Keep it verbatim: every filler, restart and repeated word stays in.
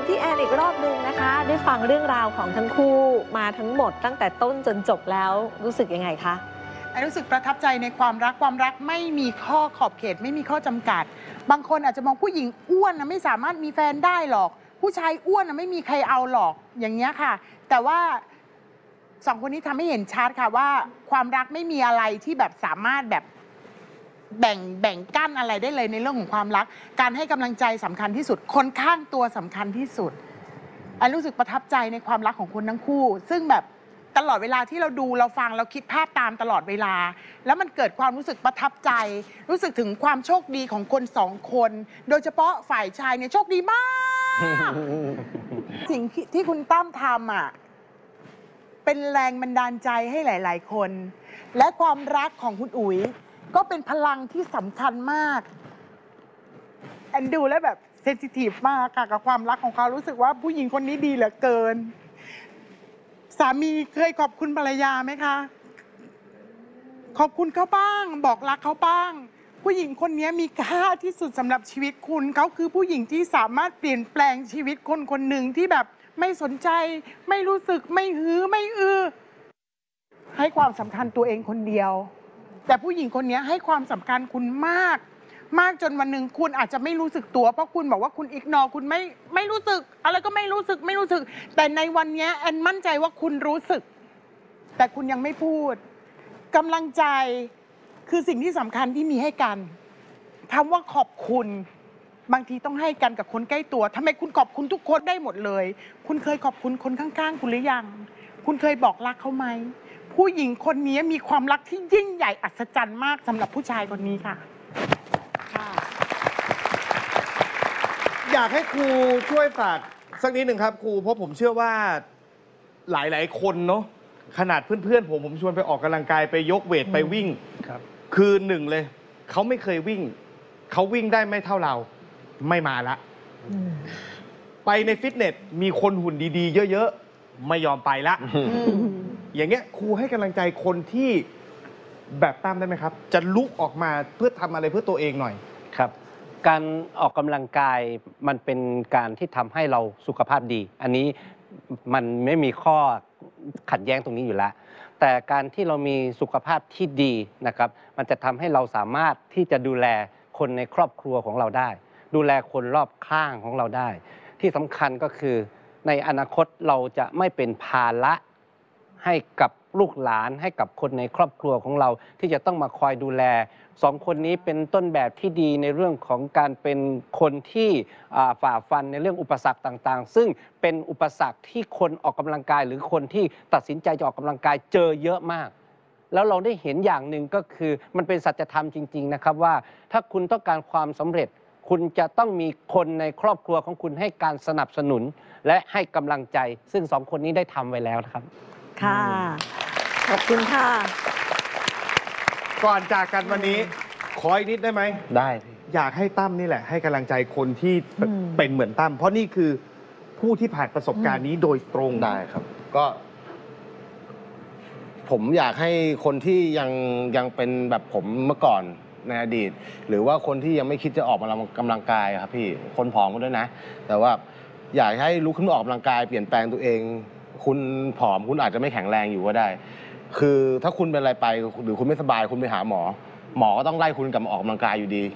ที่แอนอีกรอบนึงนะคะได้ฟังเรื่องราวของทั้งคู่มาทั้งหมดตั้งแต่ต้นจนจบแล้วรู้สึกยังไงคะแอนรู้สึกประทับใจในความรักความรักไม่มีข้อขอบเขตไม่มีข้อจำกัดบางคนอาจจะมองผู้หญิงอ้วนนะไม่สามารถมีแฟนได้หรอกผู้ชายอ้วนนะไม่มีใครเอาหรอกอย่างเงี้ยค่ะแต่ว่าสองคนนี้ทำให้เห็นชัดค่ะว่าความรักไม่มีอะไรที่แบบสามารถแบบแบ่งแบ่งกั้นอะไรได้เลยในเรื่องของความรักการให้กำลังใจสำคัญที่สุดคนข้างตัวสำคัญที่สุดแอนรู้สึกประทับใจในความรักของคนทั้งคู่ซึ่งแบบตลอดเวลาที่เราดูเราฟังเราคิดภาพตามตลอดเวลาแล้วมันเกิดความรู้สึกประทับใจรู้สึกถึงความโชคดีของคนสองคนโดยเฉพาะฝ่ายชายเนี่ยโชคดีมากสิ่งที่คุณตั้มทำอ่ะเป็นแรงบันดาลใจให้หลายๆคนและความรักของคุณอุ๋ยก็เป็นพลังที่สำคัญมากแอนดูแล้วแบบเซนซิทีฟมากค่ะกับความรักของเขารู้สึกว่าผู้หญิงคนนี้ดีเหลือเกินสามีเคยขอบคุณภรรยาไหมคะขอบคุณเขาบ้างบอกรักเขาบ้างผู้หญิงคนนี้มีค่าที่สุดสำหรับชีวิตคุณเขาคือผู้หญิงที่สามารถเปลี่ยนแปลงชีวิตคนคนหนึ่งที่แบบไม่สนใจไม่รู้สึกไม่ฮือไม่อือให้ความสำคัญตัวเองคนเดียวแต่ผู้หญิงคนนี้ให้ความสำคัญคุณมากมากจนวันหนึ่งคุณอาจจะไม่รู้สึกตัวเพราะคุณบอกว่าคุณอิกนอคุณไม่ไม่รู้สึกอะไรก็ไม่รู้สึกไม่รู้สึกแต่ในวันนี้แอนมั่นใจว่าคุณรู้สึกแต่คุณยังไม่พูดกำลังใจคือสิ่งที่สำคัญที่มีให้กันคำว่าขอบคุณบางทีต้องให้กันกับคนใกล้ตัวทำไมคุณขอบคุณทุกคนได้หมดเลยคุณเคยขอบคุณคนข้างๆคุณหรือยังคุณเคยบอกรักเขาไหมผู้หญิงคนนี้มีความรักที่ยิ่งใหญ่อัศจรรย์มากสำหรับผู้ชายคนนี้ค่ะอยากให้ครูช่วยฝากสักนิดหนึ่งครับครูเพราะผมเชื่อว่าหลายๆคนเนาะขนาดเพื่อนๆผมผมชวนไปออกกำลังกายไปยกเวทไปวิ่งครับคือหนึ่งเลยเขาไม่เคยวิ่งเขาวิ่งได้ไม่เท่าเราไม่มาละไปในฟิตเนสมีคนหุ่นดีๆเยอะๆไม่ยอมไปละอย่างเงี้ยครูให้กำลังใจคนที่แบบตั้มได้ไหมครับจะลุกออกมาเพื่อทำอะไรเพื่อตัวเองหน่อยครับการออกกำลังกายมันเป็นการที่ทำให้เราสุขภาพดีอันนี้มันไม่มีข้อขัดแย้งตรงนี้อยู่แล้วแต่การที่เรามีสุขภาพที่ดีนะครับมันจะทำให้เราสามารถที่จะดูแลคนในครอบครัวของเราได้ดูแลคนรอบข้างของเราได้ที่สำคัญก็คือในอนาคตเราจะไม่เป็นภาระให้กับลูกหลานให้กับคนในครอบครัวของเราที่จะต้องมาคอยดูแลสองคนนี้เป็นต้นแบบที่ดีในเรื่องของการเป็นคนที่ฝ่าฟันในเรื่องอุปสรรคต่างๆซึ่งเป็นอุปสรรคที่คนออกกำลังกายหรือคนที่ตัดสินใจจะออกกำลังกายเจอเยอะมากแล้วเราได้เห็นอย่างหนึ่งก็คือมันเป็นสัจธรรมจริงๆนะครับว่าถ้าคุณต้องการความสำเร็จคุณจะต้องมีคนในครอบครัวของคุณให้การสนับสนุนและให้กำลังใจซึ่งสองคนนี้ได้ทำไว้แล้วนะครับค่ะขอบคุณค่ะก่อนจากกันวันนี้ขออีกนิดได้ไหมได้อยากให้ตั้มนี่แหละให้กำลังใจคนที่เป็นเหมือนตั้มเพราะนี่คือผู้ที่ผ่านประสบการณ์นี้โดยตรงได้ครับก็ผมอยากให้คนที่ยังยังเป็นแบบผมเมื่อก่อนในอดีตหรือว่าคนที่ยังไม่คิดจะออกมากำลังกายครับพี่คนผอมก็ด้วยนะแต่ว่าอยากให้ลุกขึ้นมาออกกำลังกายเปลี่ยนแปลงตัวเองคุณผอมคุณอาจจะไม่แข็งแรงอยู่ก็ได้คือถ้าคุณเป็นอะไรไปหรือคุณไม่สบายคุณไปหาหมอหมอก็ต้องไล่คุณกลับมาออกกำลังกายอยู่ดี